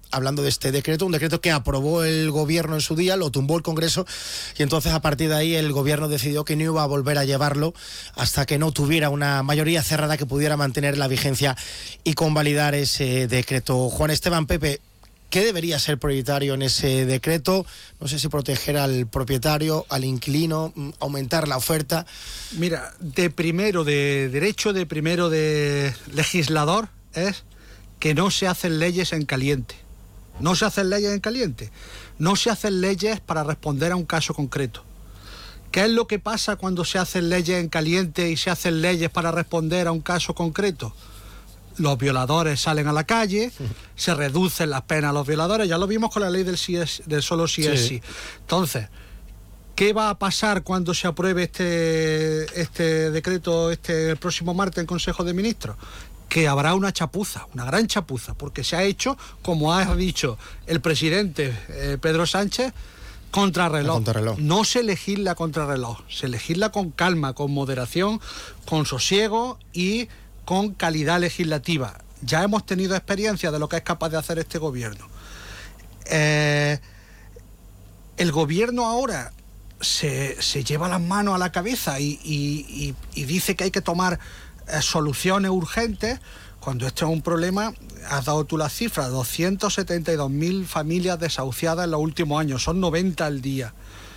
hablando de este decreto, un decreto que aprobó el gobierno en su día, lo tumbó el Congreso y entonces a partir de ahí el gobierno decidió que no iba a volver a llevarlo hasta que no tuviera una mayoría cerrada que pudiera mantener la vigencia y convalidar ese decreto. Juan Esteban, Pepe, ¿qué debería ser prioritario en ese decreto? No sé si proteger al propietario, al inquilino, aumentar la oferta. Mira, de legislador es que no se hacen leyes en caliente. No se hacen leyes en caliente. No se hacen leyes para responder a un caso concreto. ¿Qué es lo que pasa cuando se hacen leyes en caliente y se hacen leyes para responder a un caso concreto? Los violadores salen a la calle, se reducen las penas a los violadores, ya lo vimos con la ley del solo sí es sí. Entonces, ¿qué va a pasar cuando se apruebe este decreto el próximo martes en Consejo de Ministros? Que habrá una chapuza, una gran chapuza, porque se ha hecho, como ha dicho el presidente Pedro Sánchez, contrarreloj. No se legisla contrarreloj, se legisla con calma, con moderación, con sosiego y con calidad legislativa. Ya hemos tenido experiencia de lo que es capaz de hacer este gobierno. El gobierno ahora se lleva las manos a la cabeza y dice que hay que tomar soluciones urgentes, cuando esto es un problema. Has dado tú las cifras, 272.000 familias desahuciadas en los últimos años, son 90 al día.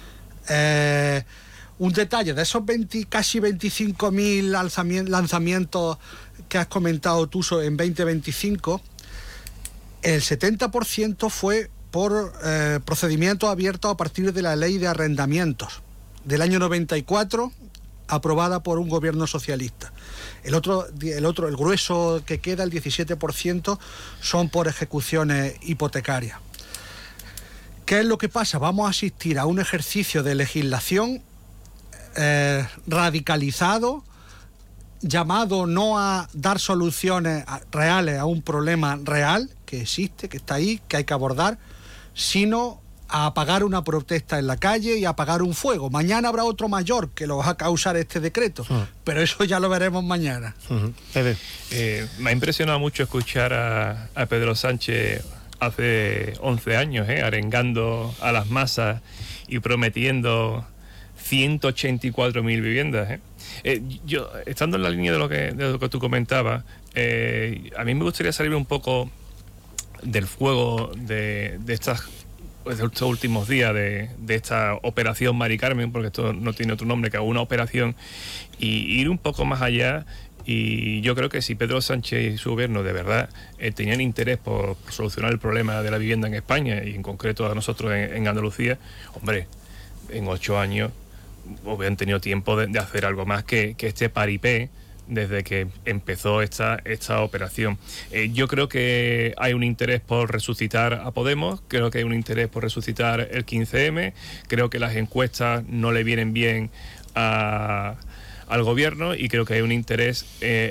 Un detalle, de esos casi 25.000 lanzamientos que has comentado tú en 2025, el 70% fue por procedimientos abiertos a partir de la ley de arrendamientos del año 94, aprobada por un gobierno socialista. El grueso que queda, el 17%, son por ejecuciones hipotecarias. ¿Qué es lo que pasa? Vamos a asistir a un ejercicio de legislación radicalizado, llamado no a dar soluciones reales a un problema real que existe, que está ahí, que hay que abordar, sino a apagar una protesta en la calle y a apagar un fuego. Mañana habrá otro mayor que lo va a causar este decreto, pero eso ya lo veremos mañana. Me ha impresionado mucho escuchar a Pedro Sánchez hace 11 años, arengando a las masas y prometiendo 184.000 viviendas. Yo, estando en la línea de lo que tú comentabas, a mí me gustaría salir un poco del fuego de estos últimos días, de esta operación Mari Carmen, porque esto no tiene otro nombre que una operación, y ir un poco más allá. Y yo creo que si Pedro Sánchez y su gobierno de verdad tenían interés por solucionar el problema de la vivienda en España, y en concreto a nosotros en Andalucía, hombre, en 8 años hubieran tenido tiempo de hacer algo más que este paripé desde que empezó esta operación. Yo creo que hay un interés por resucitar a Podemos, creo que hay un interés por resucitar el 15M, creo que las encuestas no le vienen bien al gobierno, y creo que hay un interés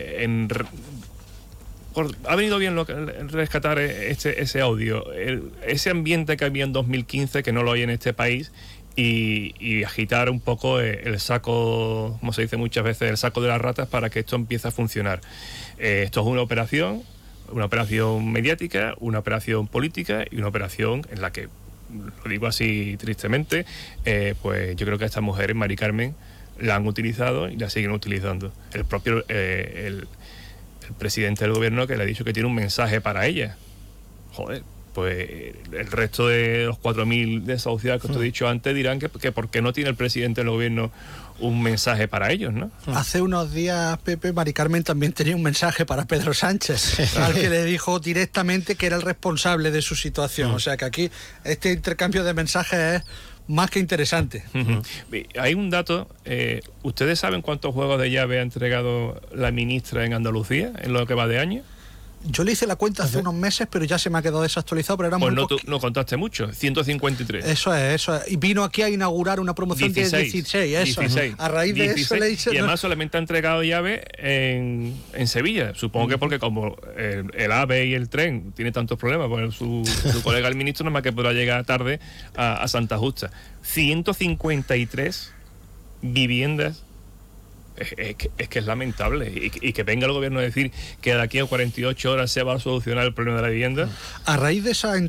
ha venido bien rescatar ese audio, ese ambiente que había en 2015, que no lo hay en este país, y agitar un poco el saco, como se dice muchas veces, el saco de las ratas, para que esto empiece a funcionar. Esto es una operación mediática, una operación política y una operación en la que, lo digo así tristemente, pues yo creo que a esta mujer, Mari Carmen, la han utilizado y la siguen utilizando. El propio el presidente del gobierno, que le ha dicho que tiene un mensaje para ella. Joder, pues el resto de los 4.000 desahuciados que te he dicho antes dirán que por qué no tiene el presidente del gobierno un mensaje para ellos, ¿no? Hace unos días, Pepe, Mari Carmen también tenía un mensaje para Pedro Sánchez, al que le dijo directamente que era el responsable de su situación. O sea que aquí este intercambio de mensajes es más que interesante. Hay un dato, ¿ustedes saben cuántos juegos de llave ha entregado la ministra en Andalucía en lo que va de año? Yo le hice la cuenta hace unos meses, pero ya se me ha quedado desactualizado, pero era muy poco. Pues no contaste mucho, 153. Eso es. Y vino aquí a inaugurar una promoción 16, de 16. A raíz de 16, eso le hice... Y además solamente ha entregado llave en Sevilla. Supongo que porque como el AVE y el tren tiene tantos problemas, pues su colega el ministro nada más que podrá llegar tarde a Santa Justa. 153 viviendas. Es que es lamentable, y que venga el gobierno a decir que de aquí a 48 horas se va a solucionar el problema de la vivienda. A raíz de esa